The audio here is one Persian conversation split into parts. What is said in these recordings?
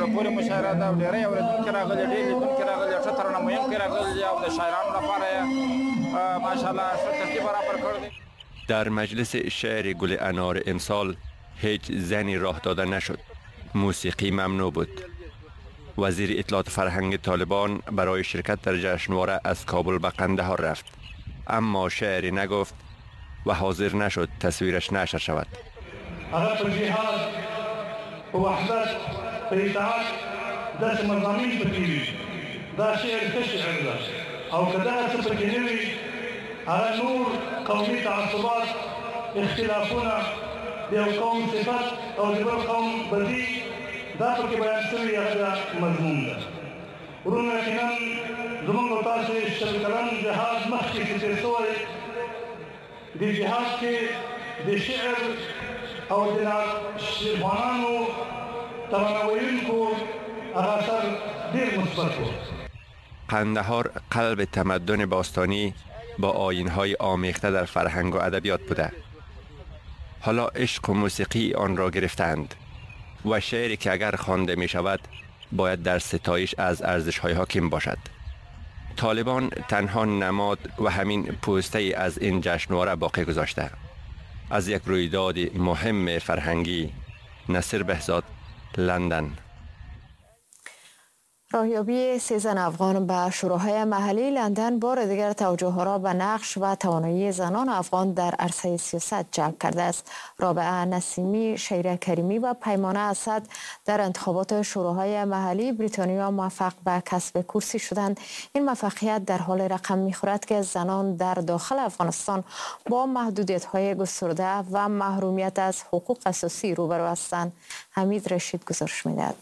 زړه پورې مشاعره ده او ډېری اورېدونکي راغلي، ډېر لیدونکي راغلي، ښه ترانه ویونکي راغلي او د شاعرانو لپاره یې ماشاءالله ښه ترتیب برابر کړی دی. در مجلس شعر گل انار امسال هیچ زنی راه داده نشد. موسیقی ممنوع بود. وزیر اطلاعات فرهنگ طالبان برای شرکت در جشنواره از کابل به قندهار رفت، اما شعری نگفت و حاضر نشد تصویرش نشر شود. هغه په جهاد په وحدت په اطاعت داسې مضامین پکې وي، دا شعر ښه شعر ده او که دغه څه پکې نه وي هغه نور قومي تعصبات، اختلافونه، د یو قوم صفت او د بل قوم بدي دا پکې بیان شوي هغه مضمون ده. ورونه یقینا زموږ او تاسو شل کلن جهاد مخکې چې تېر شوی د جهاد کې د شعر او د شعرخوانانو ترانه ویونکو هغه اثر ډېر مثبت و. قندهار قلب تمدن باستانی با آیین‌های آمیخته در فرهنگ و ادبیات بوده. حالا عشق و موسیقی آن را گرفتند و شعری که اگر خوانده می شود باید در ستایش از ارزش‌های حاکم باشد. طالبان تنها نماد و همین پوسته از این جشنواره باقی گذاشته. از یک رویداد مهم فرهنگی. نصیر بهزاد، لندن. راهیابی 13 زن افغان به شوراهای محلی لندن بار دیگر توجه را به نقش و توانایی زنان افغان در عرصه سیاست جلب کرده است. رابعه نسیمی، شهیره کریمی و پیمانه اسد در انتخابات شوراهای محلی بریتانیا موفق به کسب کرسی شدند. این موفقیت در حال رقم می‌خورد که زنان در داخل افغانستان با محدودیت‌های گسترده و محرومیت از حقوق اساسی روبرو هستند. حمید رشید گزارش می‌دهد.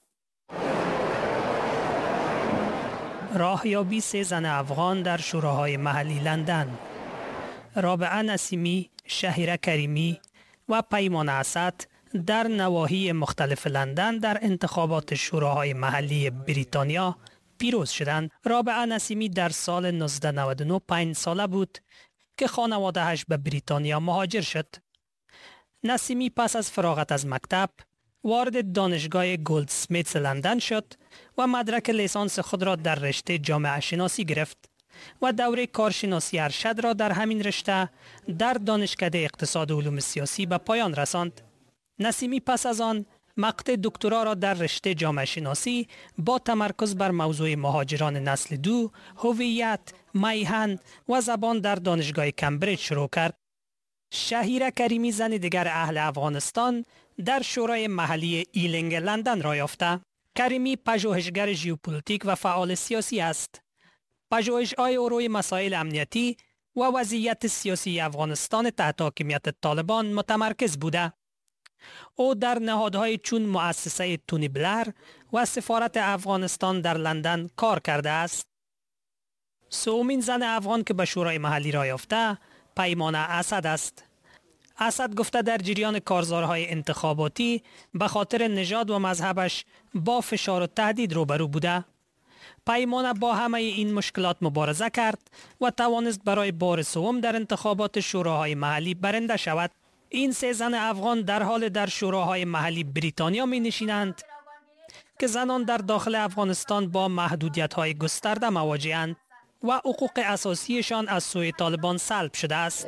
راهیابی 13 زن افغان در شوراهای محلی لندن. رابعه نسیمی، شهیره کریمی و پیمانه اسد در نواحی مختلف لندن در انتخابات شوراهای محلی بریتانیا پیروز شدند. رابعه نسیمی در سال 1999 5 ساله بود که خانواده‌اش به بریتانیا مهاجر شد. نسیمی پس از فراغت از مکتب وارد دانشگاه گلدسمیتس لندن شد و مدرک لیسانس خود را در رشته جامعه شناسی گرفت و دوره کارشناسی ارشد را در همین رشته در دانشکده اقتصاد و علوم سیاسی به پایان رساند. نسیمی پس از آن مقطع دکترا را در رشته جامعه شناسی با تمرکز بر موضوع مهاجران نسل دو، هویت، میهن و زبان در دانشگاه کمبریج شروع کرد. شهیره کریمی، زن دیگر اهل افغانستان، در شورای محلی ایلینگ لندن را یافته. کریمی پژوهشگر ژئوپلیتیک و فعال سیاسی است. پژوهش‌های او روی مسائل امنیتی و وضعیت سیاسی افغانستان تحت حاکمیت طالبان متمرکز بوده. او در نهادهای چون مؤسسه تونی بلر و سفارت افغانستان در لندن کار کرده است. سومین زن افغان که به شورای محلی را یافته پیمانه اسد است. اسد گفته در جریان کارزارهای انتخاباتی به خاطر نژاد و مذهبش با فشار و تهدید روبرو بوده. پیمانه با همه این مشکلات مبارزه کرد و توانست برای بار سوم در انتخابات شوراهای محلی برنده شود. این 13 زن افغان در حال در شوراهای محلی بریتانیا می نشینند که زنان در داخل افغانستان با محدودیت‌های گسترده مواجه‌اند و حقوق اساسیشان از سوی طالبان سلب شده است.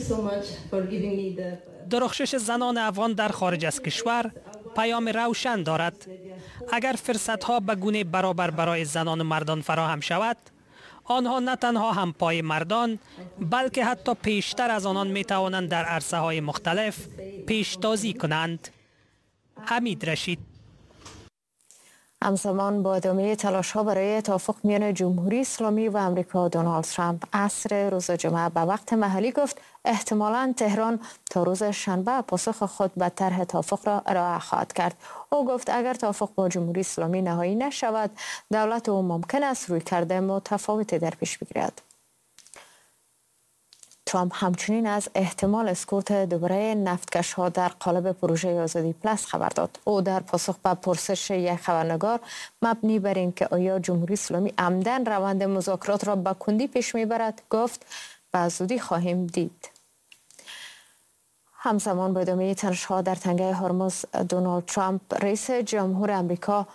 درخشش زنان افغان در خارج از کشور پیام روشن دارد. اگر فرصت‌ها به گونه برابر برای زنان و مردان فراهم شود، آنها نه تنها همپای مردان بلکه حتی پیشتر از آنان می توانند در عرصه‌های مختلف پیشتازی کنند. حمید رشید. همزمان با ادامه تلاش‌ها برای توافق میان جمهوری اسلامی و آمریکا، دونالد ترامپ عصر روز جمعه به وقت محلی گفت احتمالاً تهران تا روز شنبه پاسخ خود به طرح توافق را ارائه خواهد کرد. او گفت اگر توافق با جمهوری اسلامی نهایی نشود، دولت او ممکن است رویکرد متفاوتی در پیش بگیرد. ترامپ همچنین از احتمال اسکورت دوباره نفتکش‌ها در قالب پروژه آزادی پلاس خبر داد. او در پاسخ به پرسش یک خبرنگار مبنی بر اینکه آیا جمهوری اسلامی عمدن روند مذاکرات را به کندی پیش میبرد گفت به زودی خواهیم دید. همزمان با ادامه تنش‌ها در تنگه هرمز، دونالد ترامپ رئیس جمهور آمریکا